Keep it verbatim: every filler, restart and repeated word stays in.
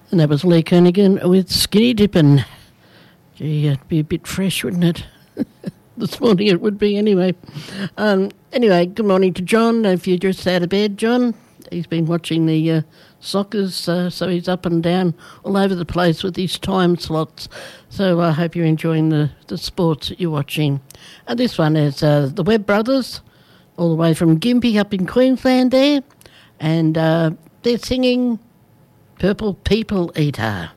And that was Lee Kernaghan with Skinny Dippin'. Gee, it'd be a bit fresh, wouldn't it? This morning it would be anyway. Um, anyway, good morning to John. If you're just out of bed, John, he's been watching the uh, soccers, uh, so he's up and down all over the place with his time slots. So I hope you're enjoying the, the sports that you're watching. And this one is uh, the Webb Brothers, all the way from Gympie up in Queensland there. And uh, they're singing Purple People Eater.